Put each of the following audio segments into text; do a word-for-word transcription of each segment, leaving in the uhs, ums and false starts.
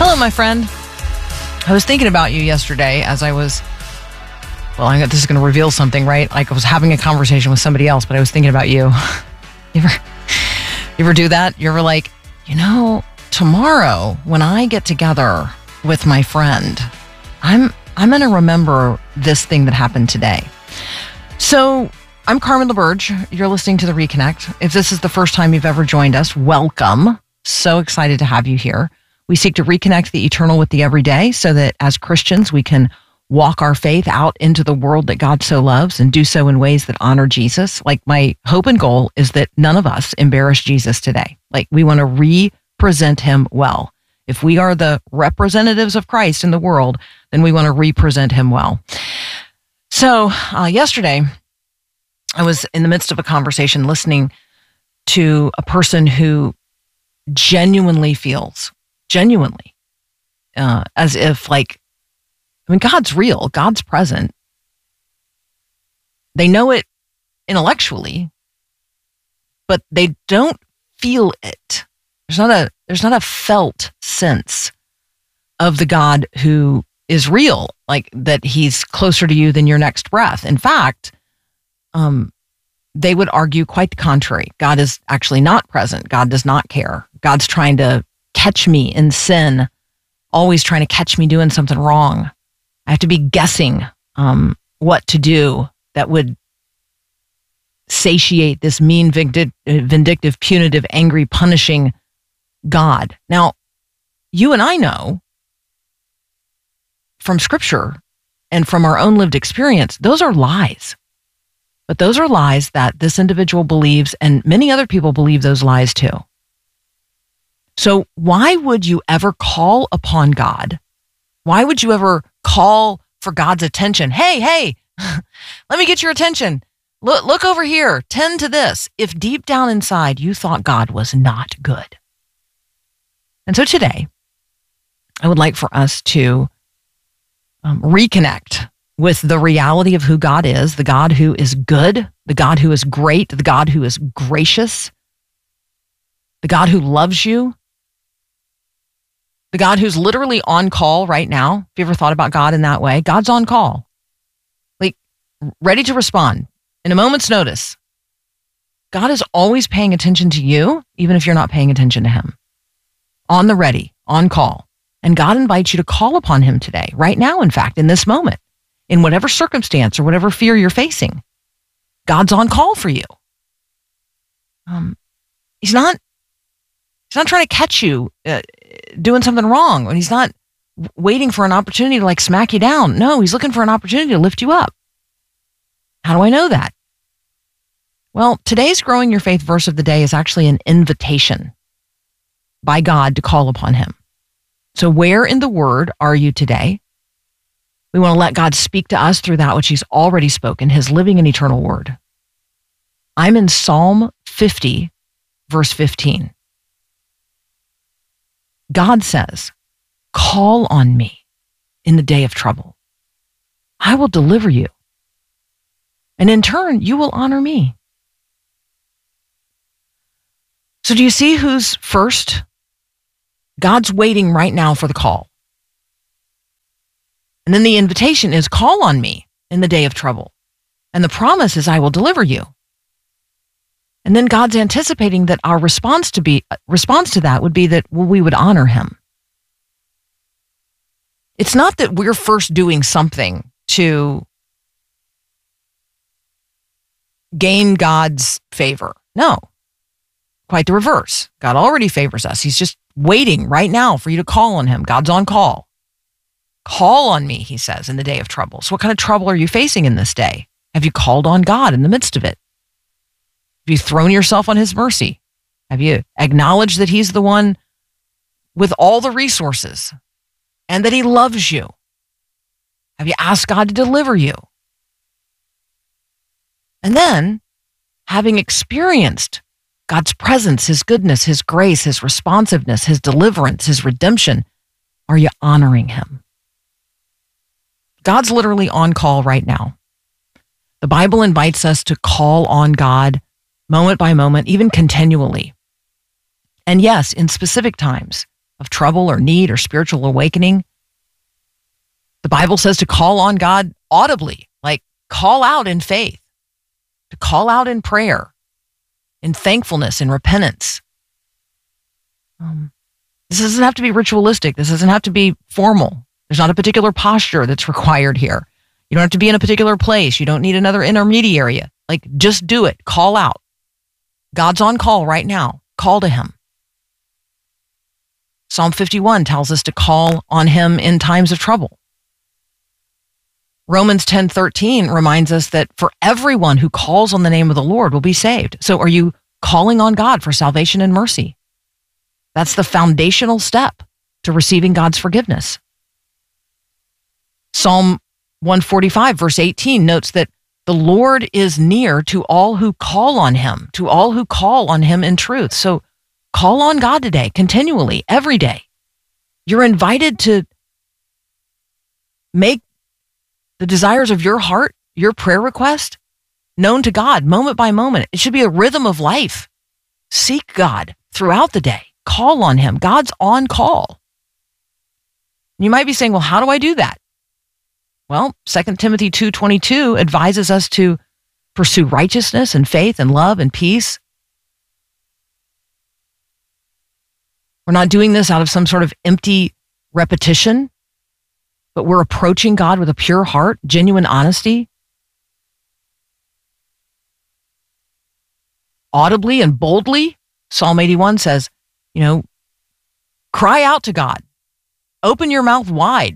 Hello, my friend. I was thinking about you yesterday as I was, well, I this is going to reveal something, right? Like I was having a conversation with somebody else, but I was thinking about you. You ever, you ever do that? You ever like, you know, tomorrow when I get together with my friend, I'm I'm going to remember this thing that happened today. So I'm Carmen LaBerge. You're listening to The Reconnect. If this is the first time you've ever joined us, welcome. So excited to have you here. We seek to reconnect the eternal with the everyday so that as Christians, we can walk our faith out into the world that God so loves and do so in ways that honor Jesus. Like my hope and goal is that none of us embarrass Jesus today. Like we want to represent him well. If we are the representatives of Christ in the world, then we want to represent him well. So uh, yesterday, I was in the midst of a conversation listening to a person who genuinely feels Genuinely, uh, as if like, I mean, God's real, God's present. They know it intellectually, but they don't feel it. There's not a there's not a felt sense of the God who is real, like that he's closer to you than your next breath. In fact, um, they would argue quite the contrary. God is actually not present. God does not care. God's trying to catch me in sin, always trying to catch me doing something wrong. I have to be guessing um, what to do that would satiate this mean, vindictive, punitive, angry, punishing God. Now, you and I know from Scripture and from our own lived experience, those are lies. But those are lies that this individual believes, and many other people believe those lies too. So why would you ever call upon God? Why would you ever call for God's attention? Hey, hey, let me get your attention. Look, look over here. Tend to this. If deep down inside you thought God was not good. And so today, I would like for us to um, reconnect with the reality of who God is, the God who is good, the God who is great, the God who is gracious, the God who loves you, the God who's literally on call right now. Have you ever thought about God in that way? God's on call, like ready to respond in a moment's notice. God is always paying attention to you, even if you're not paying attention to him. On the ready, on call. And God invites you to call upon him today, right now, in fact, in this moment, in whatever circumstance or whatever fear you're facing. God's on call for you. Um, he's not, he's not trying to catch you uh, doing something wrong, and he's not waiting for an opportunity to like smack you down. No, he's looking for an opportunity to lift you up. How do I know that? Well, today's Growing Your Faith verse of the day is actually an invitation by God to call upon him. So where in the word are you today? We want to let God speak to us through that which he's already spoken, his living and eternal word. I'm in Psalm fifty, verse fifteen. God says, call on me in the day of trouble. I will deliver you. And in turn, you will honor me. So do you see who's first? God's waiting right now for the call. And then the invitation is call on me in the day of trouble. And the promise is I will deliver you. And then God's anticipating that our response to be response to that would be that well, we would honor him. It's not that we're first doing something to gain God's favor. No, quite the reverse. God already favors us. He's just waiting right now for you to call on him. God's on call. Call on me, he says, in the day of trouble. So what kind of trouble are you facing in this day? Have you called on God in the midst of it? Have you thrown yourself on his mercy? Have you acknowledged that he's the one with all the resources and that he loves you? Have you asked God to deliver you? And then, having experienced God's presence, his goodness, his grace, his responsiveness, his deliverance, his redemption, are you honoring him? God's literally on call right now. The Bible invites us to call on God moment by moment, even continually. And yes, in specific times, of trouble or need or spiritual awakening, the Bible says to call on God audibly, like call out in faith, to call out in prayer, in thankfulness, in repentance. Um, this doesn't have to be ritualistic. This doesn't have to be formal. There's not a particular posture that's required here. You don't have to be in a particular place. You don't need another intermediary. Like, just do it. Call out. God's on call right now. Call to him. Psalm fifty-one tells us to call on him in times of trouble. Romans ten thirteen reminds us that for everyone who calls on the name of the Lord will be saved. So are you calling on God for salvation and mercy? That's the foundational step to receiving God's forgiveness. Psalm one forty-five, verse eighteen notes that the Lord is near to all who call on him, to all who call on him in truth. So call on God today, continually, every day. You're invited to make the desires of your heart, your prayer request, known to God moment by moment. It should be a rhythm of life. Seek God throughout the day. Call on him. God's on call. You might be saying, well, how do I do that? Well, Second Timothy two twenty-two advises us to pursue righteousness and faith and love and peace. We're not doing this out of some sort of empty repetition, but we're approaching God with a pure heart, genuine honesty, audibly and boldly. Psalm eighty-one says, you know, cry out to God. Open your mouth wide.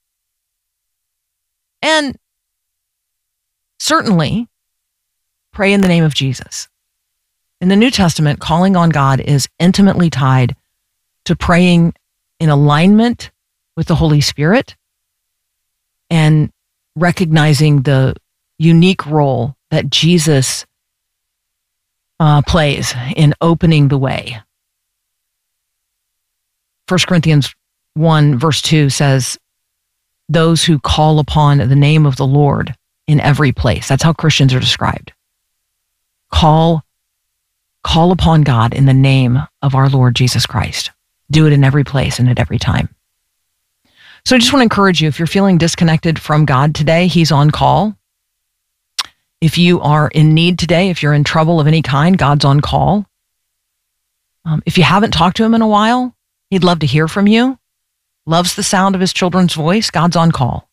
And certainly pray in the name of Jesus. In the New Testament, calling on God is intimately tied to praying in alignment with the Holy Spirit and recognizing the unique role that Jesus uh, plays in opening the way. First Corinthians one, verse two says, those who call upon the name of the Lord in every place. That's how Christians are described. Call, call upon God in the name of our Lord Jesus Christ. Do it in every place and at every time. So I just want to encourage you, if you're feeling disconnected from God today, he's on call. If you are in need today, if you're in trouble of any kind, God's on call. Um, if you haven't talked to him in a while, he'd love to hear from you. Loves the sound of his children's voice. God's on call.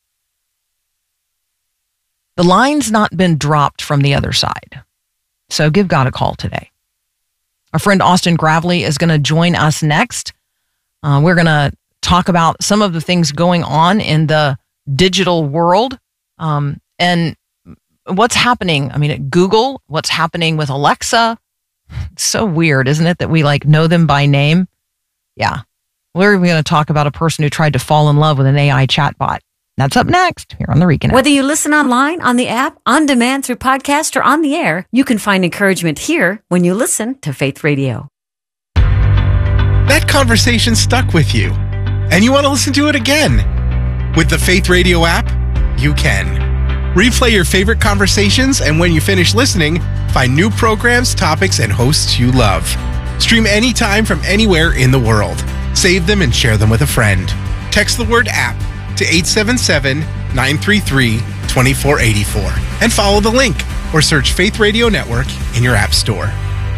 The line's not been dropped from the other side. So give God a call today. Our friend Austin Gravely is going to join us next. Uh, we're going to talk about some of the things going on in the digital world um, and what's happening. I mean, at Google, what's happening with Alexa. It's so weird, isn't it, that we like know them by name? Yeah. We're going to talk about a person who tried to fall in love with an A I chatbot. That's up next here on the Reconnect. Whether you listen online, on the app, on demand through podcast, or on the air, you can find encouragement here when you listen to Faith Radio. That conversation stuck with you, and you want to listen to it again. With the Faith Radio app, you can. Replay your favorite conversations, and when you finish listening, find new programs, topics, and hosts you love. Stream anytime from anywhere in the world. Save them and share them with a friend. Text the word app to eight seven seven, nine three three, two four eight four and follow the link or search Faith Radio Network in your app store.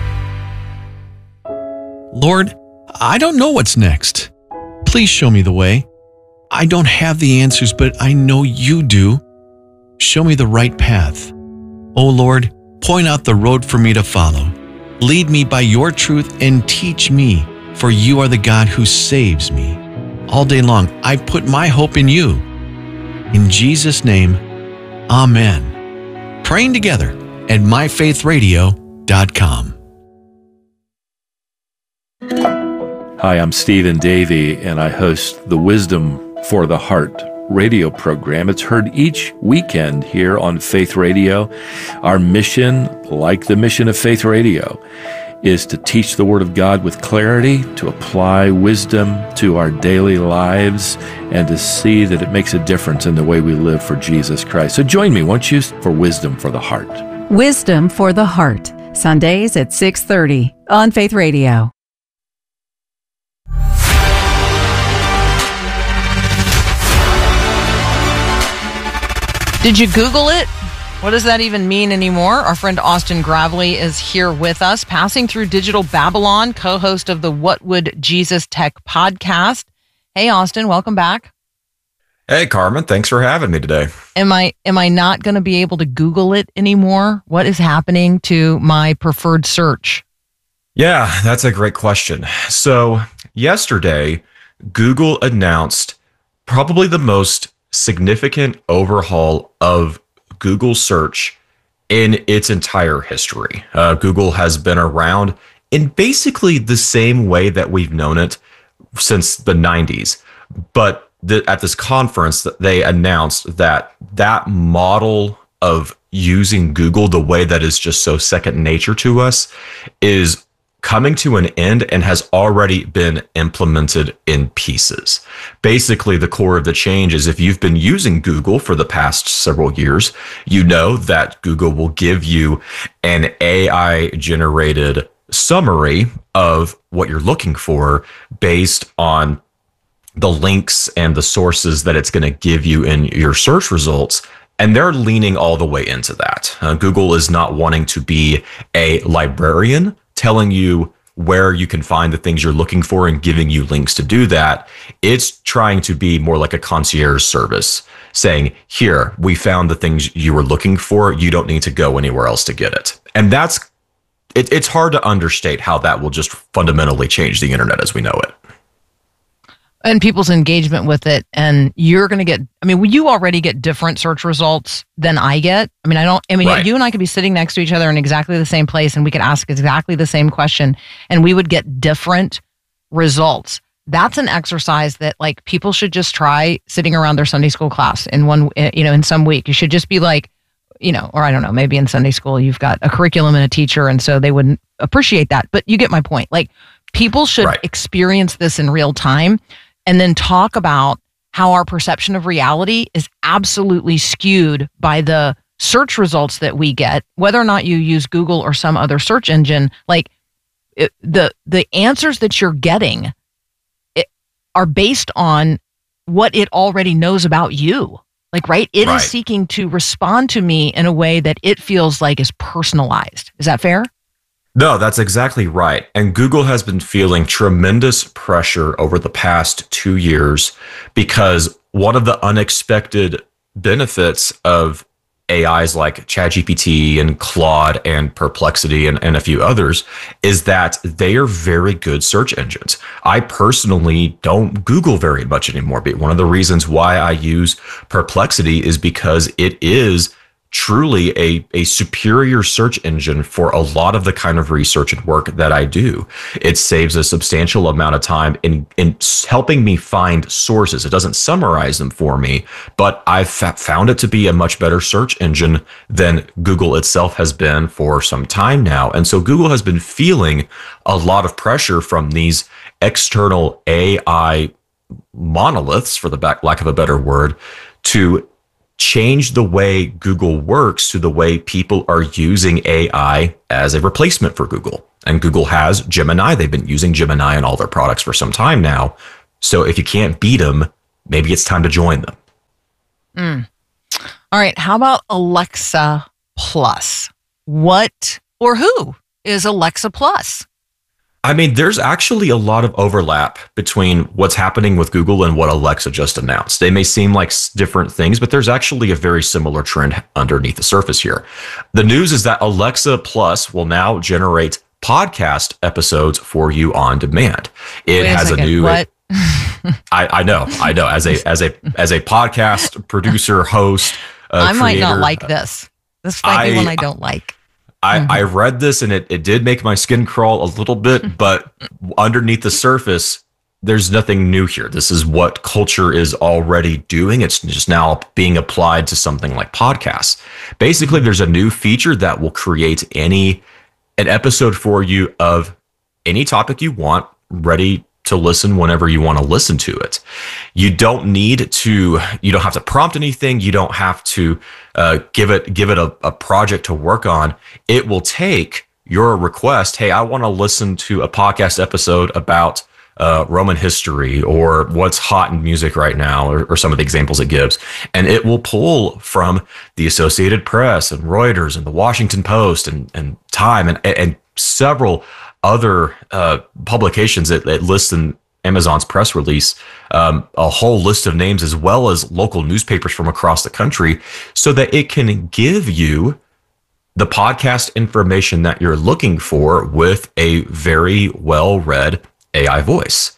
Lord, I don't know what's next. Please show me the way. I don't have the answers, but I know you do. Show me the right path. Oh Lord, point out the road for me to follow. Lead me by your truth and teach me, for you are the God who saves me. All day long, I put my hope in you. In Jesus' name, amen. Praying together at my faith radio dot com. Hi, I'm Stephen Davey, and I host the Wisdom for the Heart radio program. It's heard each weekend here on Faith Radio. Our mission, like the mission of Faith Radio, is to teach the Word of God with clarity, to apply wisdom to our daily lives, and to see that it makes a difference in the way we live for Jesus Christ. So join me, won't you, for Wisdom for the Heart. Wisdom for the Heart, Sundays at six thirty on Faith Radio. Did you Google it? What does that even mean anymore? Our friend Austin Gravely is here with us, passing through Digital Babylon, co-host of the What Would Jesus Tech podcast. Hey, Austin, welcome back. Hey, Carmen, thanks for having me today. Am I am I not going to be able to Google it anymore? What is happening to my preferred search? Yeah, that's a great question. So yesterday, Google announced probably the most significant overhaul of Google search in its entire history. Uh, Google has been around in basically the same way that we've known it since the nineties. But the, at this conference, they announced that that model of using Google the way that is just so second nature to us is coming to an end and has already been implemented in pieces. Basically, the core of the change is if you've been using Google for the past several years, you know that Google will give you an A I-generated summary of what you're looking for based on the links and the sources that it's going to give you in your search results. And they're leaning all the way into that. Uh, Google is not wanting to be a librarian telling you where you can find the things you're looking for and giving you links to do that. It's trying to be more like a concierge service, saying, here, we found the things you were looking for. You don't need to go anywhere else to get it. And that's, it, it's hard to understate how that will just fundamentally change the internet as we know it. And people's engagement with it. And you're going to get, I mean, you already get different search results than I get. I mean, I don't, I mean, Right. you and I could be sitting next to each other in exactly the same place and we could ask exactly the same question and we would get different results. That's an exercise that like people should just try sitting around their Sunday school class in one, you know, in some week. You should just be like, you know, or I don't know, maybe in Sunday school you've got a curriculum and a teacher and so they wouldn't appreciate that. But you get my point. Like people should Right. experience this in real time. And then talk about how our perception of reality is absolutely skewed by the search results that we get, whether or not you use Google or some other search engine. Like it, the the answers that you're getting it, are based on what it already knows about you. Like, right? It Right. is seeking to respond to me in a way that it feels like is personalized. Is that fair? No, that's exactly right. And Google has been feeling tremendous pressure over the past two years because one of the unexpected benefits of A Is like ChatGPT and Claude and Perplexity and, and a few others is that they are very good search engines. I personally don't Google very much anymore, but one of the reasons why I use Perplexity is because it is truly a, a superior search engine for a lot of the kind of research and work that I do. It saves a substantial amount of time in, in helping me find sources. It doesn't summarize them for me, but I've fa- found it to be a much better search engine than Google itself has been for some time now. And so Google has been feeling a lot of pressure from these external A I monoliths, for the back, lack of a better word, to change the way Google works to the way people are using A I as a replacement for Google. And Google has Gemini. They've been using Gemini in all their products for some time now. So if you can't beat them, maybe it's time to join them. Mm. All right. How about Alexa Plus? What or who is Alexa Plus? I mean, there's actually a lot of overlap between what's happening with Google and what Alexa just announced. They may seem like different things, but there's actually a very similar trend underneath the surface here. The news is that Alexa Plus will now generate podcast episodes for you on demand. It Wait a has a second, new what? I, I know, I know. As a as a as a podcast producer, host, uh, I might not creator, like this. This might be I- one I don't like. I, Mhm. I read this and it, it did make my skin crawl a little bit, but underneath the surface, there's nothing new here. This is what culture is already doing. It's just now being applied to something like podcasts. Basically, there's a new feature that will create any an episode for you of any topic you want, ready to listen whenever you want to listen to it. You don't need to, you don't have to prompt anything. You don't have to uh, give it give it a, a project to work on. It will take your request. Hey, I want to listen to a podcast episode about uh, Roman history or what's hot in music right now, or, or some of the examples it gives. And it will pull from the Associated Press and Reuters and the Washington Post and, and Time and, and several other uh, publications that, that list in Amazon's press release, um, a whole list of names, as well as local newspapers from across the country, so that it can give you the podcast information that you're looking for with a very well-read A I voice.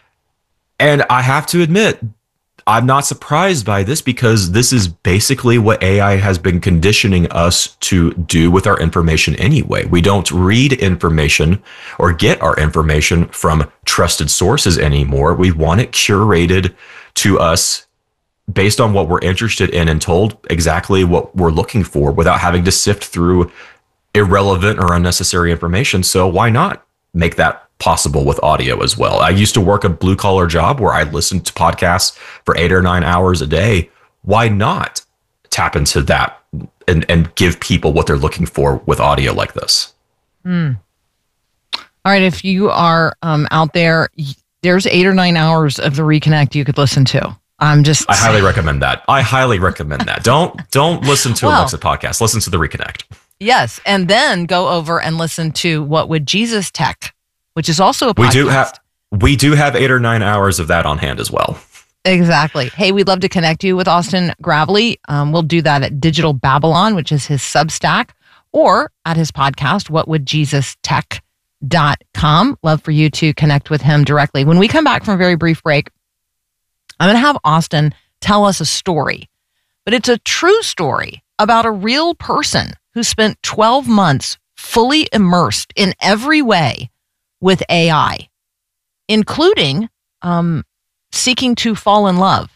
And I have to admit, I'm not surprised by this, because this is basically what A I has been conditioning us to do with our information anyway. We don't read information or get our information from trusted sources anymore. We want it curated to us based on what we're interested in and told exactly what we're looking for without having to sift through irrelevant or unnecessary information. So why not make that possible with audio as well? I used to work a blue collar job where I listened to podcasts for eight or nine hours a day. Why not tap into that and, and give people what they're looking for with audio like this? Mm. All right. If you are um, out there, there's eight or nine hours of the Reconnect you could listen to. I'm just I highly recommend that. I highly recommend that. Don't don't listen to well, Alexa podcast. Listen to the Reconnect. Yes, and then go over and listen to What Would Jesus Tech, which is also a podcast. We do have we do have eight or nine hours of that on hand as well. Exactly. Hey, we'd love to connect you with Austin Gravely. Um, we'll do that at Digital Babylon, which is his Substack, or at his podcast, what would jesus tech dot com. Love for you to connect with him directly. When we come back from a very brief break, I'm going to have Austin tell us a story, but it's a true story about a real person who spent twelve months fully immersed in every way with A I, including um, seeking to fall in love.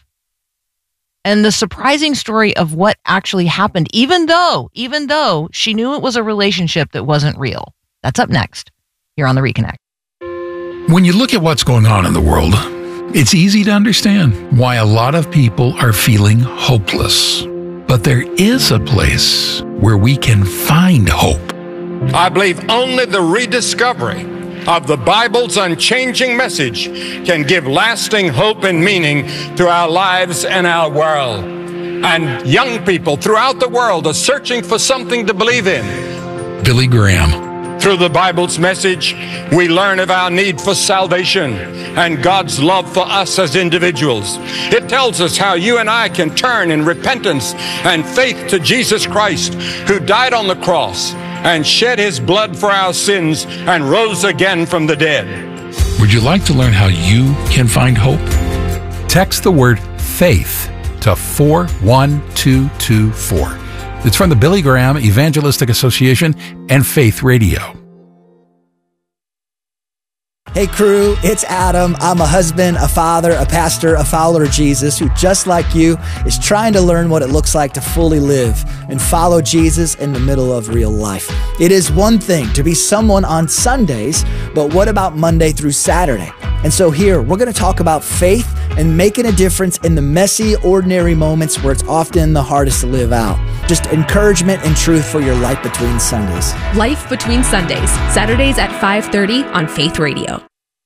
And the surprising story of what actually happened, even though, even though she knew it was a relationship that wasn't real. That's up next here on The Reconnect. When you look at what's going on in the world, it's easy to understand why a lot of people are feeling hopeless. But there is a place where we can find hope. I believe only the rediscovery of the Bible's unchanging message can give lasting hope and meaning to our lives and our world. And young people throughout the world are searching for something to believe in. Billy Graham. Through the Bible's message, we learn of our need for salvation and God's love for us as individuals. It tells us how you and I can turn in repentance and faith to Jesus Christ, who died on the cross and shed his blood for our sins and rose again from the dead. Would you like to learn how you can find hope? Text the word FAITH to four one two two four. It's from the Billy Graham Evangelistic Association and Faith Radio. Hey crew, it's Adam. I'm a husband, a father, a pastor, a follower of Jesus who, just like you, is trying to learn what it looks like to fully live and follow Jesus in the middle of real life. It is one thing to be someone on Sundays, but what about Monday through Saturday? And so here, we're going to talk about faith and making a difference in the messy, ordinary moments where it's often the hardest to live out. Just encouragement and truth for your life between Sundays. Life Between Sundays, Saturdays at five thirty on Faith Radio.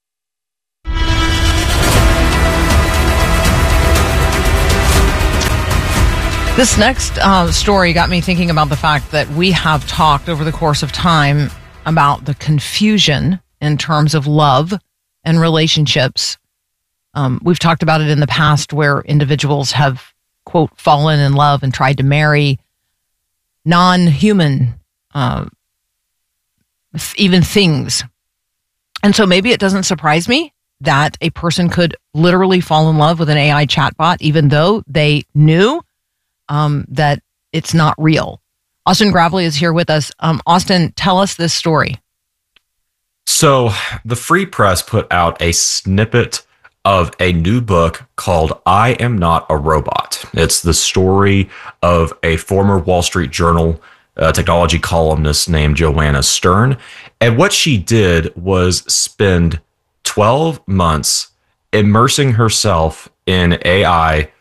This next uh, story got me thinking about the fact that we have talked over the course of time about the confusion in terms of love and relationships. Um, we've talked about it in the past where individuals have, quote, fallen in love and tried to marry non-human, uh, even things. And so maybe it doesn't surprise me that a person could literally fall in love with an A I chatbot, even though they knew um, that it's not real. Austin Gravely is here with us. Um, Austin, tell us this story. So the Free Press put out a snippet of a new book called I Am Not a Robot. It's the story of a former Wall Street Journal uh, technology columnist named Joanna Stern. And what she did was spend twelve months immersing herself in A I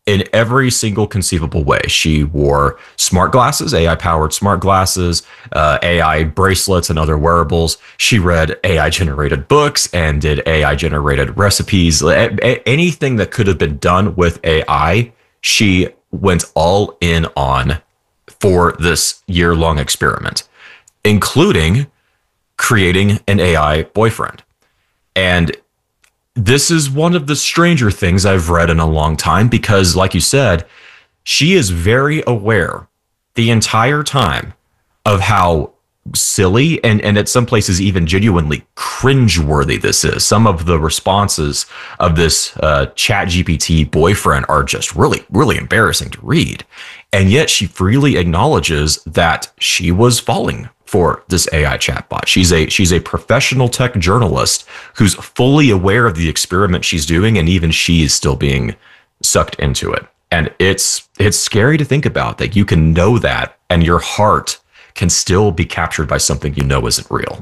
in every single conceivable way. She wore smart glasses, A I-powered smart glasses, uh, A I bracelets, and other wearables. She read A I-generated books and did A I-generated recipes. A- a- anything that could have been done with A I, she went all in on for this year-long experiment, including creating an A I boyfriend. And this is one of the stranger things I've read in a long time because, like you said, she is very aware the entire time of how silly and, and at some places even genuinely cringeworthy this is. Some of the responses of this uh, ChatGPT boyfriend are just really, really embarrassing to read. And yet she freely acknowledges that she was falling for this A I chatbot. She's a she's a professional tech journalist who's fully aware of the experiment she's doing, and even she is still being sucked into it. And it's it's scary to think about that you can know that, and your heart can still be captured by something you know isn't real.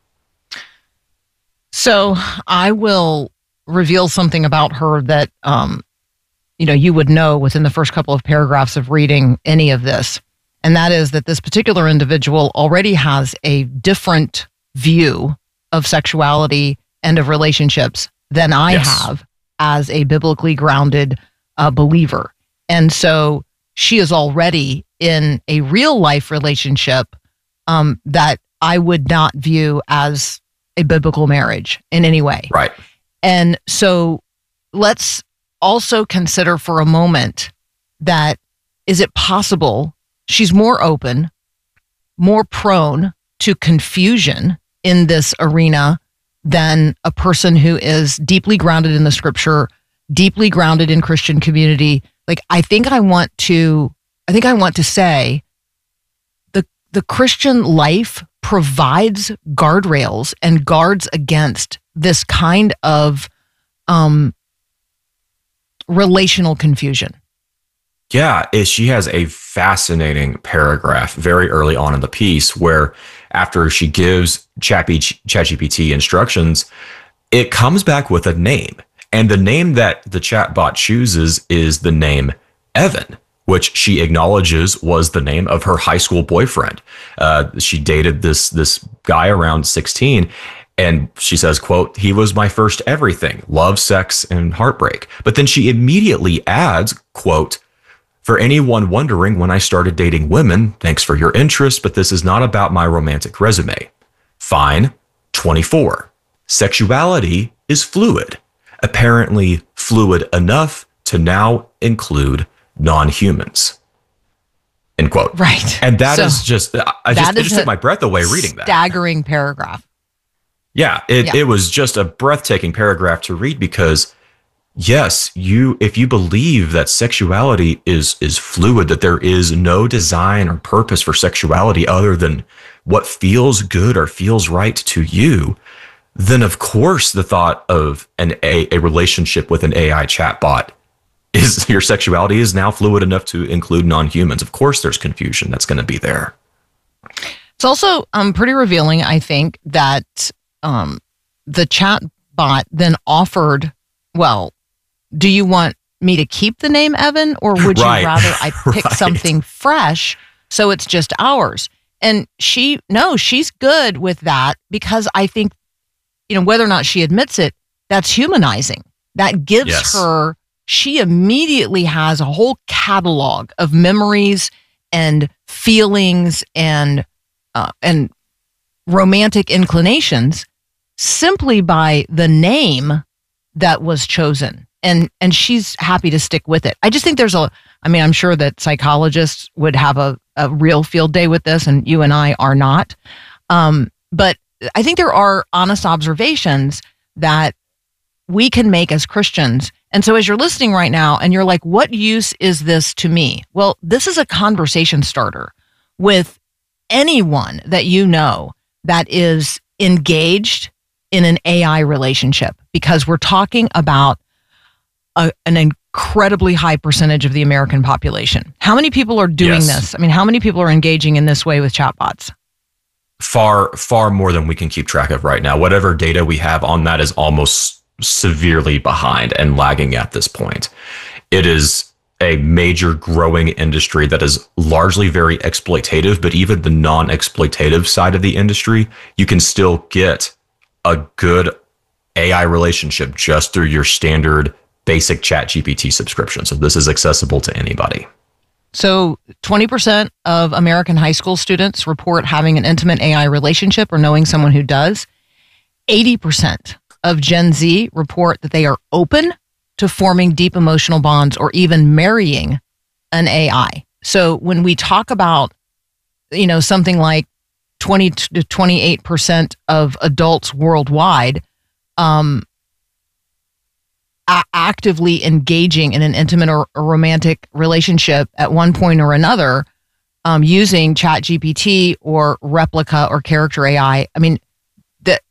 So I will reveal something about her that um, you know you would know within the first couple of paragraphs of reading any of this. And that is that this particular individual already has a different view of sexuality and of relationships than I yes. have as a biblically grounded uh, believer. And so she is already in a real life relationship um, that I would not view as a biblical marriage in any way. Right. And so let's also consider for a moment that is it possible she's more open, more prone to confusion in this arena than a person who is deeply grounded in the scripture, deeply grounded in Christian community. Like, I think I want to, I think I want to say the, the Christian life provides guardrails and guards against this kind of um, relational confusion. Yeah, it, she has a fascinating paragraph very early on in the piece where after she gives ChatGPT instructions, it comes back with a name. And the name that the chatbot chooses is the name Evan, which she acknowledges was the name of her high school boyfriend. Uh, she dated this, this guy around sixteen. And she says, quote, "He was my first everything, love, sex, and heartbreak." But then she immediately adds, quote, "For anyone wondering when I started dating women, thanks for your interest, but this is not about my romantic resume. Fine, twenty-four. Sexuality is fluid. Apparently fluid enough to now include non-humans." End quote. Right. And that so is just, I just, it just took my breath away reading that. Staggering paragraph. Yeah, it, yeah, it was just a breathtaking paragraph to read because yes, you if you believe that sexuality is is fluid, that there is no design or purpose for sexuality other than what feels good or feels right to you, then of course the thought of an a, a relationship with an A I chatbot is your sexuality is now fluid enough to include non-humans. Of course there's confusion that's going to be there. It's also um pretty revealing, I think, that um the chatbot then offered, well, do you want me to keep the name Evan, or would you right. rather I pick right. something fresh so it's just ours? And she, no, she's good with that because I think, you know, whether or not she admits it, that's humanizing. That gives yes. her, she immediately has a whole catalog of memories and feelings and uh, and romantic inclinations simply by the name that was chosen. And and she's happy to stick with it. I just think there's a, I mean, I'm sure that psychologists would have a, a real field day with this, and you and I are not. Um, but I think there are honest observations that we can make as Christians. And so as you're listening right now and you're like, what use is this to me? Well, this is a conversation starter with anyone that you know that is engaged in an A I relationship, because we're talking about a, an incredibly high percentage of the American population. How many people are doing yes. this? I mean, how many people are engaging in this way with chatbots? Far, far more than we can keep track of right now. Whatever data we have on that is almost severely behind and lagging at this point. It is a major growing industry that is largely very exploitative, but even the non-exploitative side of the industry, you can still get a good A I relationship just through your standard basic ChatGPT subscription. So this is accessible to anybody. So twenty percent of American high school students report having an intimate A I relationship or knowing someone who does. eighty percent of Gen Z report that they are open to forming deep emotional bonds or even marrying an A I. So when we talk about, you know, something like twenty to twenty-eight percent of adults worldwide um, a- actively engaging in an intimate or a romantic relationship at one point or another um, using ChatGPT or Replica or Character A I, I mean, that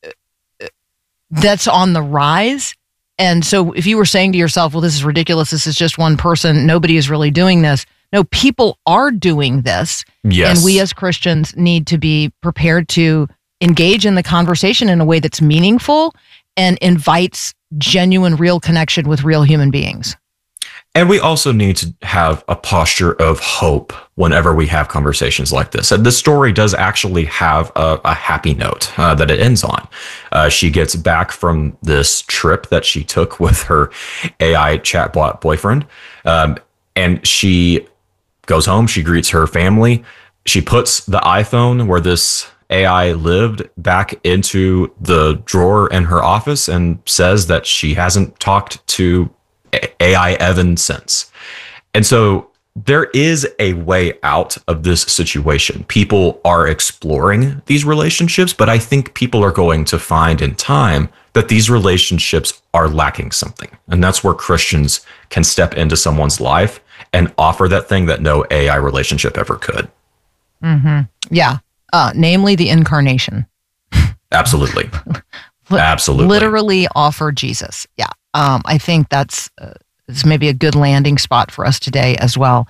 that's on the rise. And so if you were saying to yourself, well, this is ridiculous, this is just one person, nobody is really doing this. No, people are doing this. Yes. And we as Christians need to be prepared to engage in the conversation in a way that's meaningful and invites genuine, real connection with real human beings. And we also need to have a posture of hope whenever we have conversations like this. And the story does actually have a, a happy note uh, that it ends on. Uh, she gets back from this trip that she took with her A I chatbot boyfriend, um, and she goes home. She greets her family. She puts the iPhone where this A I lived back into the drawer in her office and says that she hasn't talked to A I Evan since. And so there is a way out of this situation. People are exploring these relationships, but I think people are going to find in time that these relationships are lacking something. And that's where Christians can step into someone's life and offer that thing that no A I relationship ever could. Mm-hmm. Yeah. Uh, namely the incarnation. Absolutely. Absolutely. Literally offer Jesus. Yeah. Um, I think that's uh, it's maybe a good landing spot for us today as well.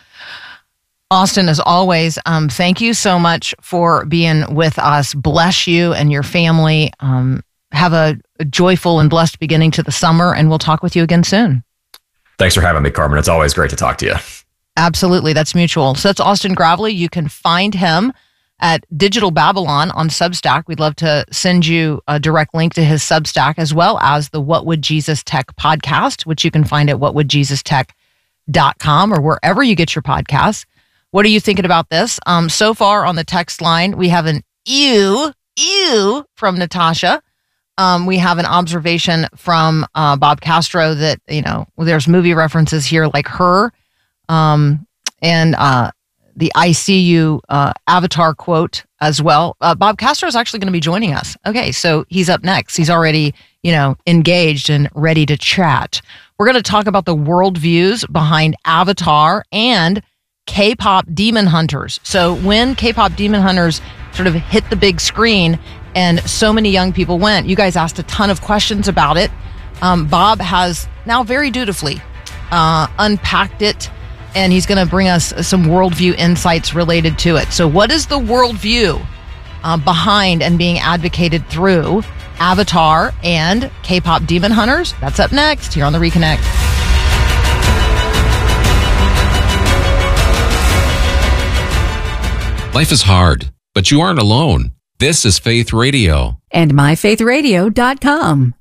Austin, as always, um, thank you so much for being with us. Bless you and your family. Um, have a, a joyful and blessed beginning to the summer, and we'll talk with you again soon. Thanks for having me, Carmen. It's always great to talk to you. Absolutely. That's mutual. So that's Austin Gravely. You can find him at Digital Babylon on Substack. We'd love to send you a direct link to his Substack, as well as the What Would Jesus Tech podcast, which you can find at what would jesus tech dot com or wherever you get your podcasts. What are you thinking about this? Um, so far on the text line, we have an ew, ew from Natasha. Um, we have an observation from uh, Bob Castro that, you know, there's movie references here like Her, um, and uh, the I C U uh, Avatar quote as well. Uh, Bob Castro is actually going to be joining us. Okay, so he's up next. He's already, you know, engaged and ready to chat. We're going to talk about the worldviews behind Avatar and K-pop Demon Hunters. So when K-pop Demon Hunters sort of hit the big screen and so many young people went, you guys asked a ton of questions about it. Um, Bob has now very dutifully uh, unpacked it, and he's going to bring us some worldview insights related to it. So what is the worldview uh, behind and being advocated through Avatar and K-pop Demon Hunters? That's up next here on The Reconnect. Life is hard, but you aren't alone. This is Faith Radio. And my faith radio dot com.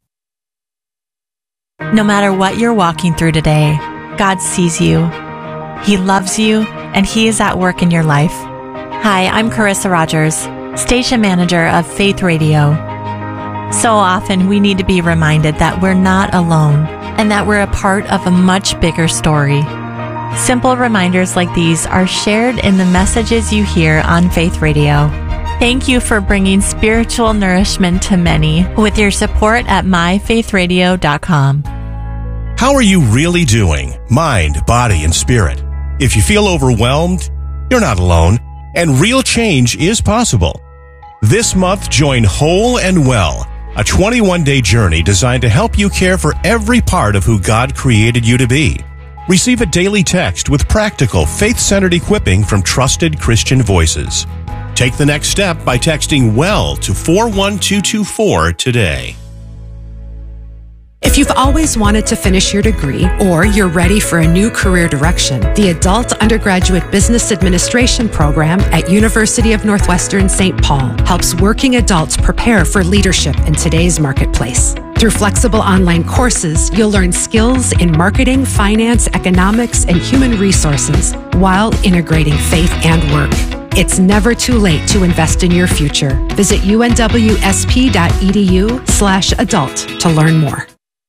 No matter what you're walking through today, God sees you. He loves you, and He is at work in your life. Hi, I'm Carissa Rogers, station manager of Faith Radio. So often we need to be reminded that we're not alone and that we're a part of a much bigger story. Simple reminders like these are shared in the messages you hear on Faith Radio. Thank you for bringing spiritual nourishment to many with your support at my faith radio dot com. How are you really doing? Mind, body, and spirit. If you feel overwhelmed, you're not alone, and real change is possible. This month, join Whole and Well, a twenty-one day journey designed to help you care for every part of who God created you to be. Receive a daily text with practical, faith-centered equipping from trusted Christian voices. Take the next step by texting WELL to four one two two four today. If you've always wanted to finish your degree or you're ready for a new career direction, the Adult Undergraduate Business Administration program at University of Northwestern Saint Paul helps working adults prepare for leadership in today's marketplace. Through flexible online courses, you'll learn skills in marketing, finance, economics, and human resources while integrating faith and work. It's never too late to invest in your future. Visit unwsp.edu slash adult to learn more.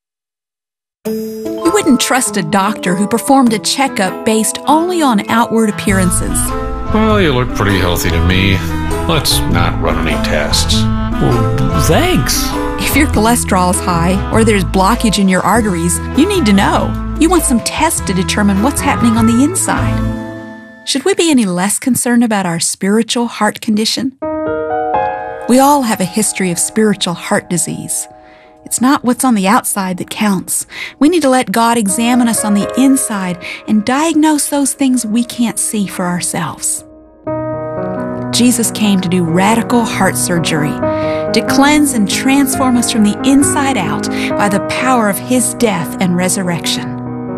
You wouldn't trust a doctor who performed a checkup based only on outward appearances. Well, you look pretty healthy to me. Let's not run any tests. Well, thanks. If your cholesterol is high or there's blockage in your arteries, you need to know. You want some tests to determine what's happening on the inside. Should we be any less concerned about our spiritual heart condition? We all have a history of spiritual heart disease. It's not what's on the outside that counts. We need to let God examine us on the inside and diagnose those things we can't see for ourselves. Jesus came to do radical heart surgery, to cleanse and transform us from the inside out by the power of His death and resurrection.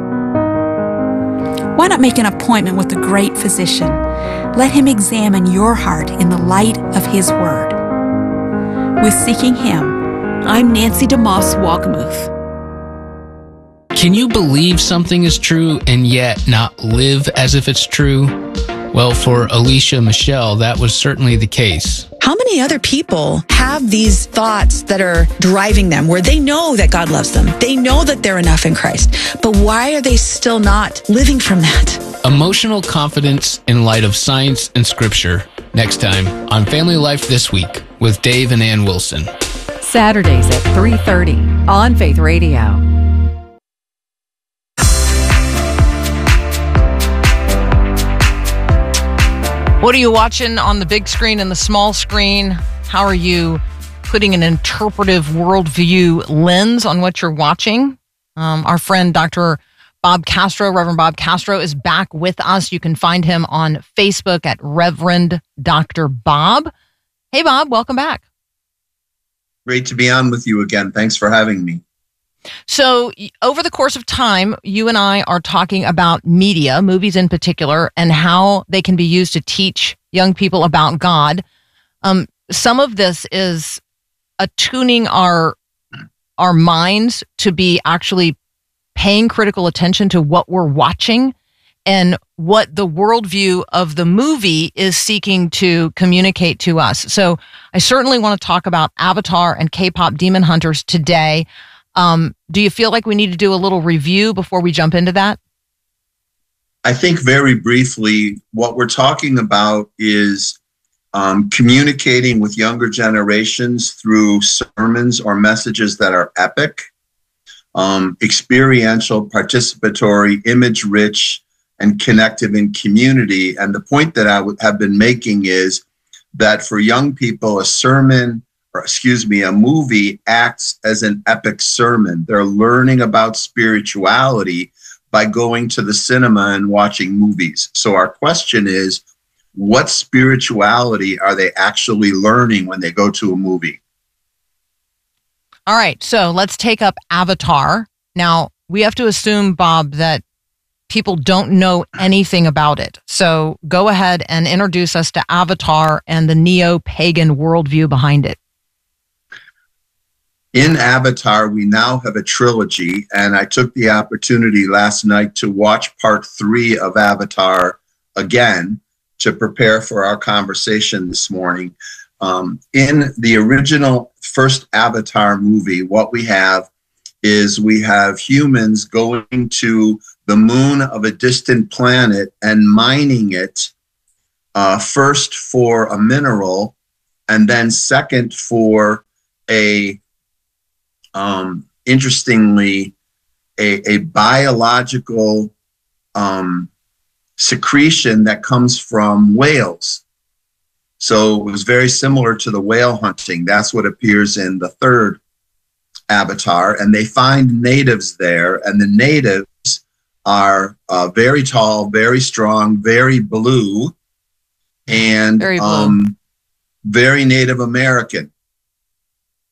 Why not make an appointment with the great physician? Let Him examine your heart in the light of His Word. With Seeking Him, I'm Nancy DeMoss Walkamuth. Can you believe something is true and yet not live as if it's true? Well, for Alicia Michelle, that was certainly the case. How many other people have these thoughts that are driving them where they know that God loves them? They know that they're enough in Christ. But why are they still not living from that? Emotional confidence in light of science and scripture. Next time on Family Life This Week with Dave and Ann Wilson. Saturdays at three thirty on Faith Radio. What are you watching on the big screen and the small screen? How are you putting an interpretive worldview lens on what you're watching? Um, our friend Doctor Bob Castro, Reverend Bob Castro, is back with us. You can find him on Facebook at Reverend Doctor Bob. Hey, Bob, welcome back. Great to be on with you again. Thanks for having me. So over the course of time, you and I are talking about media, movies in particular, and how they can be used to teach young people about God. Um, some of this is attuning our our minds to be actually paying critical attention to what we're watching and what the worldview of the movie is seeking to communicate to us. So I certainly want to talk about Avatar and K-pop Demon Hunters today. Um, do you feel like we need to do a little review before we jump into that? I think very briefly, what we're talking about is um, communicating with younger generations through sermons or messages that are epic, um, experiential, participatory, image-rich, and connective in community. And the point that I w- have been making is that for young people, a sermon or excuse me, a movie acts as an epic sermon. They're learning about spirituality by going to the cinema and watching movies. So our question is, what spirituality are they actually learning when they go to a movie? All right, so let's take up Avatar. Now, we have to assume, Bob, that people don't know anything about it. So go ahead and introduce us to Avatar and the neo-pagan worldview behind it. In Avatar, we now have a trilogy, and I took the opportunity last night to watch part three of Avatar again to prepare for our conversation this morning. Um, in the original first Avatar movie, what we have is we have humans going to the moon of a distant planet and mining it, uh, first for a mineral, and then second for a Um, interestingly, a, a biological um, secretion that comes from whales. So it was very similar to the whale hunting. That's what appears in the third Avatar. And they find natives there, and the natives are uh, very tall, very strong, very blue, and very, blue. Um, very Native American.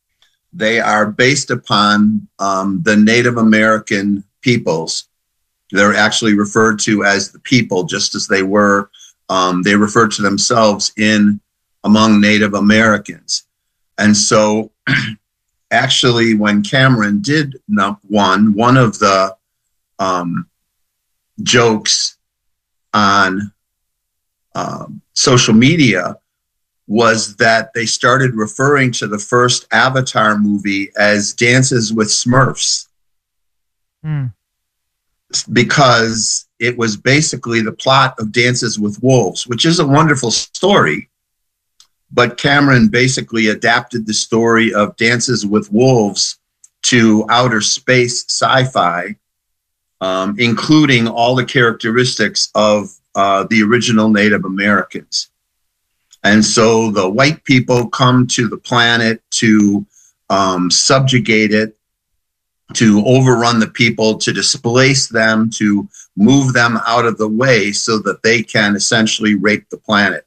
They are based upon um, the Native American peoples. They're actually referred to as the people, just as they were. Um, they referred to themselves in among Native Americans. And so actually, when Cameron did one, one of the um, jokes on um, social media was that they started referring to the first Avatar movie as Dances with Smurfs. Mm. Because it was basically the plot of Dances with Wolves, which is a wonderful story. But Cameron basically adapted the story of Dances with Wolves to outer space sci-fi, um, including all the characteristics of uh, the original Native Americans. And so the white people come to the planet to um, subjugate it, to overrun the people, to displace them, to move them out of the way so that they can essentially rape the planet.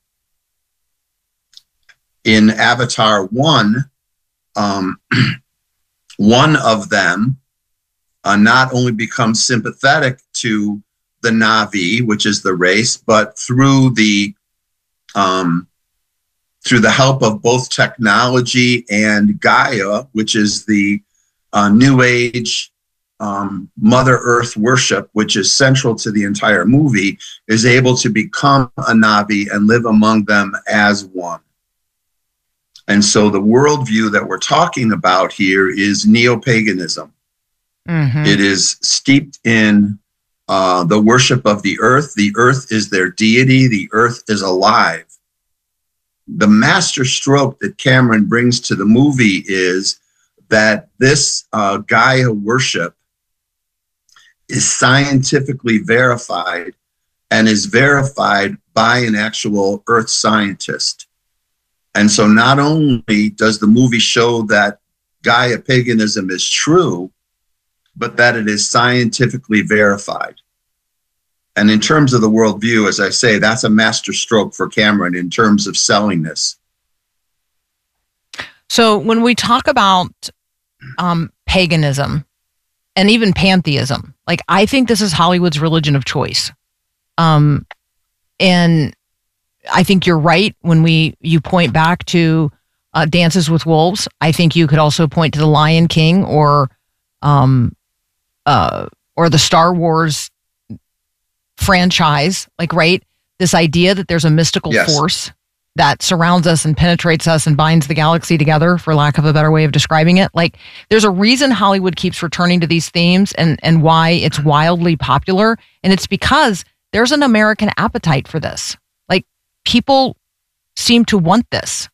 In Avatar one, um, one of them uh, not only becomes sympathetic to the Na'vi, which is the race, but through the um, through the help of both technology and Gaia, which is the uh, New Age um, Mother Earth worship, which is central to the entire movie, is able to become a Na'vi and live among them as one. And so the worldview that we're talking about here is neo-paganism. Mm-hmm. It is steeped in uh, the worship of the earth. The earth is their deity. The earth is alive. The master stroke that Cameron brings to the movie is that this uh, Gaia worship is scientifically verified and is verified by an actual earth scientist. And so not only does the movie show that Gaia paganism is true, but that it is scientifically verified. And in terms of the worldview, as I say, that's a master stroke for Cameron in terms of selling this. So when we talk about um, paganism and even pantheism, like I think this is Hollywood's religion of choice. Um, and I think you're right when we you point back to uh, Dances with Wolves. I think you could also point to The Lion King or um, uh, or the Star Wars franchise. Like, right, this idea that there's a mystical Yes. force that surrounds us and penetrates us and binds the galaxy together, for lack of a better way of describing it. Like, there's a reason Hollywood keeps returning to these themes and, and why it's wildly popular. And it's because there's an American appetite for this. Like, people seem to want this.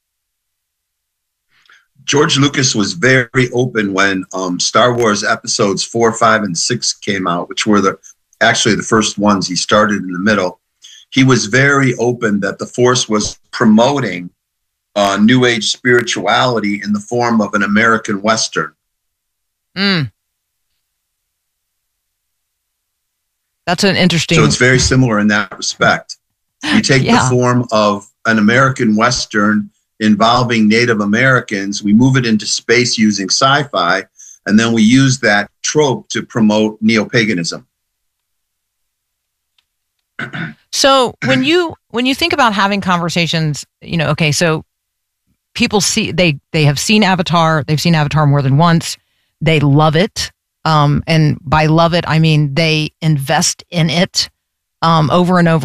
George Lucas was very open when um, Star Wars episodes four, five, and six came out, which were the actually the first ones. He started in the middle. He was very open that the Force was promoting uh, New Age spirituality in the form of an American Western. Mm. That's an interesting... So it's very similar in that respect. You take Yeah. the form of an American Western involving Native Americans, we move it into space using sci-fi, and then we use that trope to promote neo-paganism. So when you when you think about having conversations, you know, okay, so people see they they have seen Avatar, they've seen Avatar more than once, they love it, um, and by love it I mean they invest in it um, over and over.